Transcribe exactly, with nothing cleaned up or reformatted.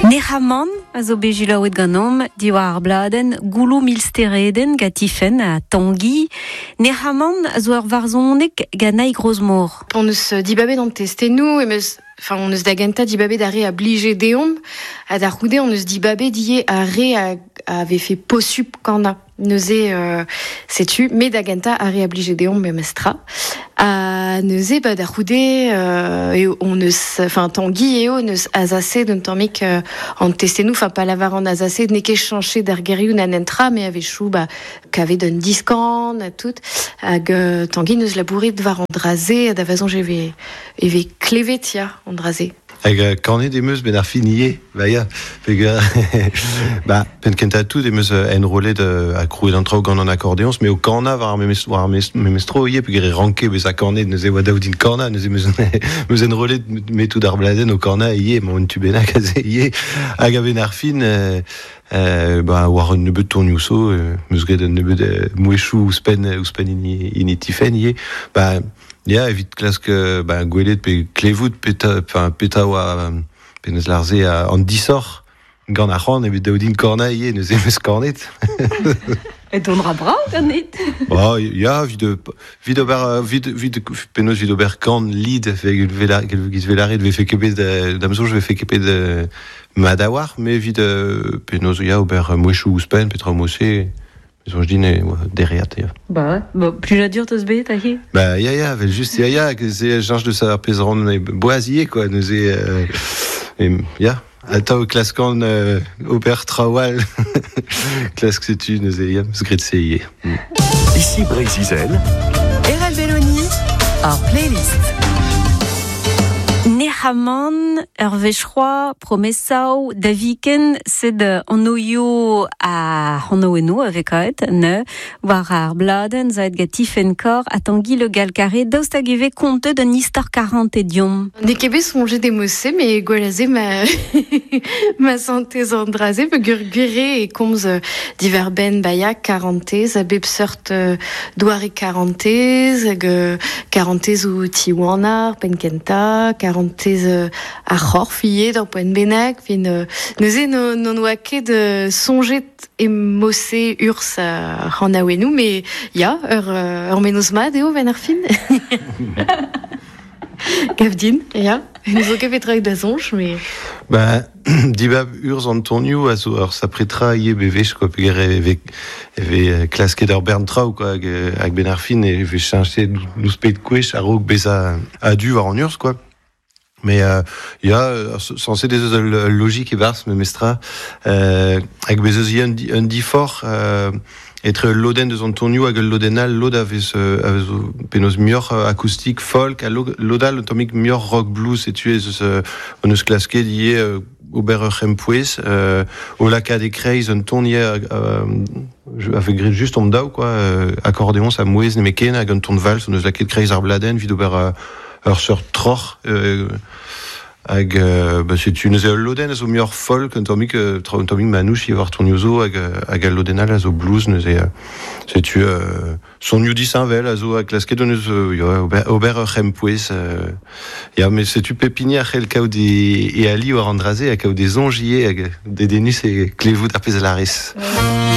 Nehaman, a zo bejilaouet ganom, diwar bladen, goulou milstereden gatifen a Tanguy. Nehaman, a zo ar varzonek ganai grozmor. On eus dibabe d'an testenou, e meus, enfin, on eus da genta dibabe d'are a blije deomp, a da roude on eus dibabe die a re a, a ave fait possup kana. Neuze, euh, sais-tu, mais da genta a re a blije deomp me mestra. A neuze, bah, da roude, euh, et on eus, enfin, Tanguy et on eus azase d'un tamik euh, an testenou, enfin, pas lavar an azase, neke chanché d'ar gerioù nan entra, mais ave chou, bah, kave d'un diskan, a tout, hag euh, Tanguy neus labourit var an draze, da vazon j'eve, eve klevet, ya, an draze. Hag uh, kornet demeus ben ar fin ie, ba ya, peg uh, ba, pen kenta tout demeus uh, enrolet uh, a krouet d'antra o gant an accordéons, mais o korna var ar memestro, war ar memestro ie, peg ere ranke bez a kornet neuze oa daou din korna, neuze meus, meus enrolet metou d'ar bladen o korna ie, ma on tubena kaze ie, hag a ben ar fin, uh, Uh, ba, war un nebeud tournioù uh, meus gret un nebeud uh, mouechou ouspen, ouspen ini, ini tifen ie, ba, ya, evit klask uh, ba, gwelet pe klevout peta, peta oa penez larze a an disor, gant a c'hant evit daou din korna ie, neuze meus kornet. Et donnera bra, ganit. Oh, ya, vid vid ober vid vid penos vid ober kan lid vegel vela gel giz velare de fe kebet d'amzo je fe kebet de madawar mais vid penos ya ober mouechou ouspen petra mossé so je dine derrière ya. Bah, bah plus la dure tos bet ahi. Bah ya ya, vel juste ya ya que c'est change de sa peseron boisier quoi, nous est ya. Attends, klaskan euh, Aubert Trawal, klask setu neuze zgret seye. Ici Brésil. Erel Belloni, hors playlist. Nehaman, ur vec'hroa, promesao, da viken, sed an oio a c'hanoeno avec aet, ne, war ar bladen, zaet gatifen kor, a Tanguy le galkare, daoust hag eve konte d'un istor quarante et diom. Ne kebe sonje de mosse, mais gwelaze ma, ma santez an draze, pe gur gure e komz diver ben baya quarantez, a bep seurt uh, douare quarantez, hag uh, quarantez ou tiwanar, penkenta, quarantez uh, a c'hor fille d'an poen bennak, fin uh, neuze non, non oa ket de sonjet e mosse urs a c'hanaouenou, mais ya, ur, ur menos mad eo ven ar fin. Gavdin, ya, nous o ket petra da zonj, mais... Bah, dibab urs an tournioù a zo ur sapretra ie bevech, quoi, peg ere eve, eve klasket ur bern traoù, quoi, hag, hag ben ar fin, e eve chanche nous pet kwech a rog bez a, a du war an urs, quoi. Mais il euh, y a censé des logiques et vars me mestra euh, avec besoin un un diffort euh, être loden de son tournio avec lodenal lod avec ce avec penos mieux acoustique folk à lodal atomique mieux rock blues et tu es ce on nous clasqué lié Aubert Rempoues euh, au lac des Creys un tournier euh, avec juste on dao quoi euh, accordéon ça mouez mais ken avec un tourne valse on nous lac des Creys arbladen vid Aubert ur sur tror euh, hag euh, bah c'est une zéol loden zo mior folk un tomik euh, un tomik manouche y avoir tourniozo hag hag al lodenal a zo blues neuze euh, c'est tu euh, son new disinvel a zo hag klasket on eus Aubert Aubert Rempoues euh, ya mais c'est tu pépinier a c'hell kaout e e ali war an draze a kaout des ongier hag des denus e klevout ar pez a laris.